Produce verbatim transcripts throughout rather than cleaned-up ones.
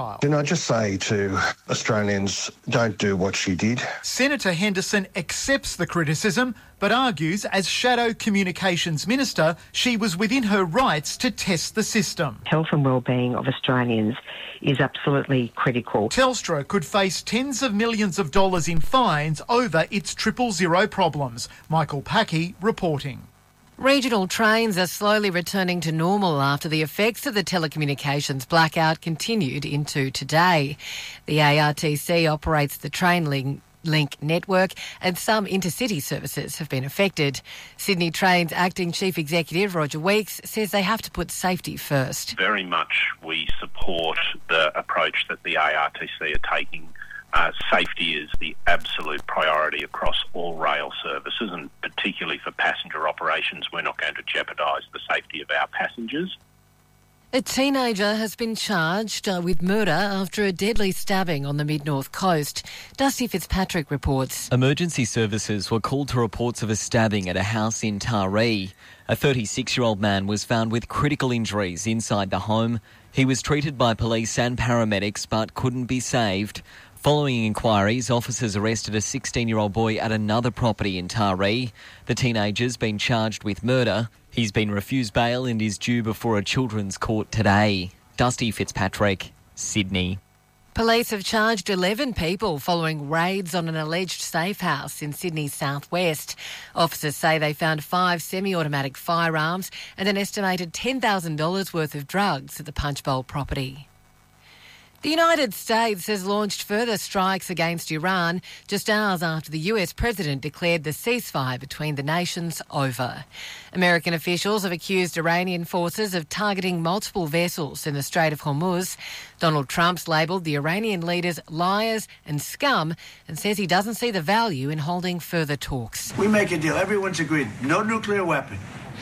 Can I just say to Australians, don't do what she did. Senator Henderson accepts the criticism, but argues as Shadow Communications Minister, she was within her rights to test the system. Health and wellbeing of Australians is absolutely critical. Telstra could face tens of millions of dollars in fines over its triple zero problems. Michael Packey reporting. Regional trains are slowly returning to normal after the effects of the telecommunications blackout continued into today. The A R T C operates the train link Link network and some intercity services have been affected. Sydney Trains Acting Chief Executive Roger Weeks says they have to put safety first. Very much we support the approach that the A R T C are taking. Uh, safety is the absolute priority across all rail services, and particularly for passenger operations, we're not going to jeopardise the safety of our passengers. A teenager has been charged uh, with murder after a deadly stabbing on the mid-north coast. Dusty Fitzpatrick reports. Emergency services were called to reports of a stabbing at a house in Taree. A thirty-six-year-old man was found with critical injuries inside the home. He was treated by police and paramedics but couldn't be saved. Following inquiries, officers arrested a sixteen-year-old boy at another property in Taree. The teenager's been charged with murder. He's been refused bail and is due before a children's court today. Dusty Fitzpatrick, Sydney. Police have charged eleven people following raids on an alleged safe house in Sydney's southwest. Officers say they found five semi-automatic firearms and an estimated ten thousand dollars worth of drugs at the Punchbowl property. The United States has launched further strikes against Iran just hours after the U S president declared the ceasefire between the nations over. American officials have accused Iranian forces of targeting multiple vessels in the Strait of Hormuz. Donald Trump's labelled the Iranian leaders liars and scum and says he doesn't see the value in holding further talks. We make a deal. Everyone's agreed. No nuclear weapon.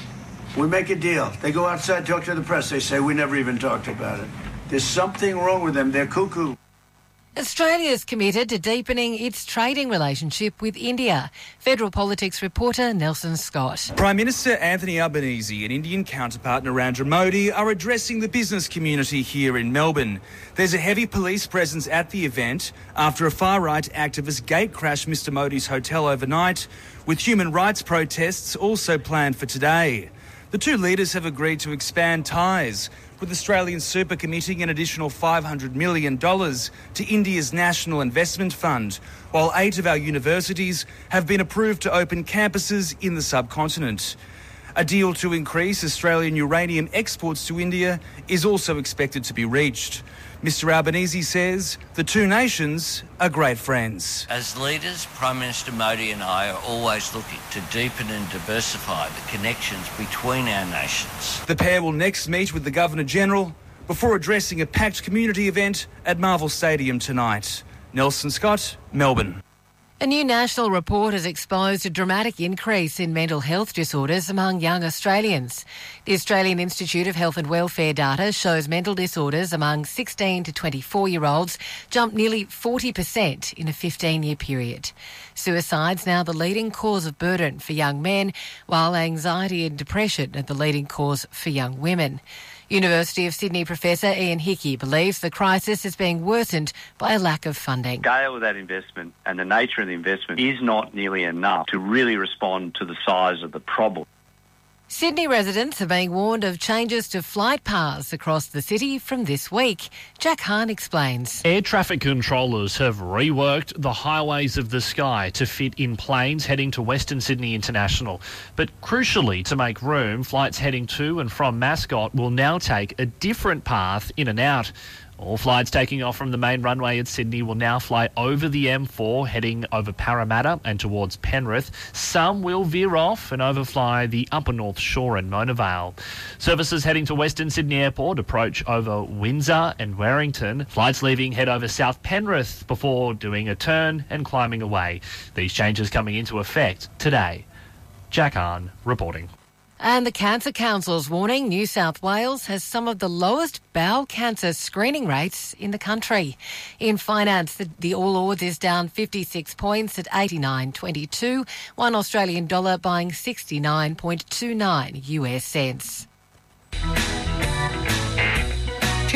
We make a deal. They go outside, talk to the press. They say we never even talked about it. There's something wrong with them. They're cuckoo. Australia is committed to deepening its trading relationship with India. Federal Politics reporter Nelson Scott. Prime Minister Anthony Albanese and Indian counterpart Narendra Modi are addressing the business community here in Melbourne. There's a heavy police presence at the event after a far-right activist gate-crashed Mister Modi's hotel overnight, with human rights protests also planned for today. The two leaders have agreed to expand ties, with Australian Super committing an additional five hundred million dollars to India's National Investment Fund, while eight of our universities have been approved to open campuses in the subcontinent. A deal to increase Australian uranium exports to India is also expected to be reached. Mister Albanese says the two nations are great friends. As leaders, Prime Minister Modi and I are always looking to deepen and diversify the connections between our nations. The pair will next meet with the Governor-General before addressing a packed community event at Marvel Stadium tonight. Nelson Scott, Melbourne. A new national report has exposed a dramatic increase in mental health disorders among young Australians. The Australian Institute of Health and Welfare data shows mental disorders among sixteen to twenty-four-year-olds jumped nearly forty percent in a fifteen-year period. Suicide's now the leading cause of burden for young men, while anxiety and depression are the leading cause for young women. University of Sydney Professor Ian Hickey believes the crisis is being worsened by a lack of funding. The scale of that investment and the nature of the investment is not nearly enough to really respond to the size of the problem. Sydney residents are being warned of changes to flight paths across the city from this week. Jack Hahn explains. Air traffic controllers have reworked the highways of the sky to fit in planes heading to Western Sydney International. But crucially, to make room, flights heading to and from Mascot will now take a different path in and out. All flights taking off from the main runway at Sydney will now fly over the M four, heading over Parramatta and towards Penrith. Some will veer off and overfly the Upper North Shore and Mona Vale. Services heading to Western Sydney Airport approach over Windsor and Warrington. Flights leaving head over South Penrith before doing a turn and climbing away. These changes coming into effect today. Jack Hahn reporting. And the Cancer Council's warning New South Wales has some of the lowest bowel cancer screening rates in the country. In finance, the, the All Ords is down fifty-six points at eighty-nine twenty-two, one Australian dollar buying sixty-nine point two nine U S cents.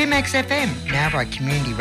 two Max F M, now by Community